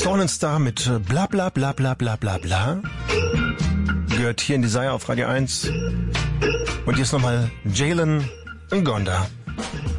Fallen Star mit bla bla bla bla bla bla bla. Gehört hier in Desire auf Radio 1. Und jetzt nochmal Jalen Ngonda.